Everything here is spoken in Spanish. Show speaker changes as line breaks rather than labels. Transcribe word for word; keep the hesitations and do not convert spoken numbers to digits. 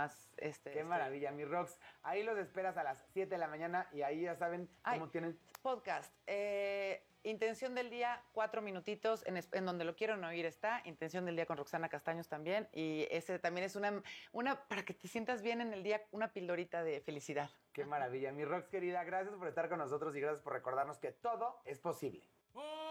más... Este,
Qué
este,
maravilla, mi Rox. Ahí los esperas a las siete de la mañana y ahí ya saben
Ay,
cómo tienen...
podcast. Eh, Intención del día, cuatro minutitos, en, es- en donde lo quieren oír está. Intención del día con Roxana Castaños también. Y ese también es una, una, para que te sientas bien en el día, una pildorita de felicidad.
Qué maravilla, mi Rox querida. Gracias por estar con nosotros y gracias por recordarnos que todo es posible.